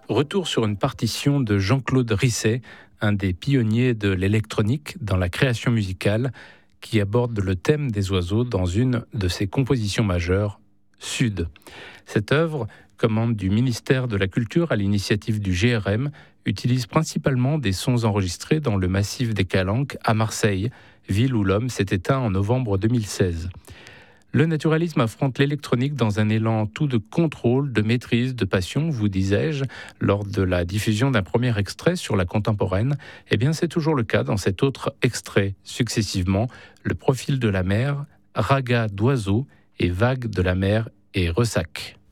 Retour sur une partition de Jean-Claude Risset, un des pionniers de l'électronique dans la création musicale, qui aborde le thème des oiseaux dans une de ses compositions majeures, Sud. Cette œuvre, commande du ministère de la Culture à l'initiative du GRM, utilise principalement des sons enregistrés dans le massif des Calanques à Marseille, ville où l'homme s'est éteint en novembre 2016. Le naturalisme affronte l'électronique dans un élan tout de contrôle, de maîtrise, de passion, vous disais-je, lors de la diffusion d'un premier extrait sur la contemporaine. Eh bien, c'est toujours le cas dans cet autre extrait, successivement, le profil de la mer, raga d'oiseaux et vagues de la mer et ressac.